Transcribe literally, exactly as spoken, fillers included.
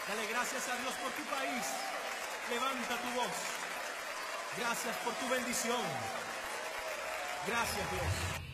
Dale gracias a Dios por tu país. Levanta tu voz. Gracias por tu bendición. Gracias, Dios.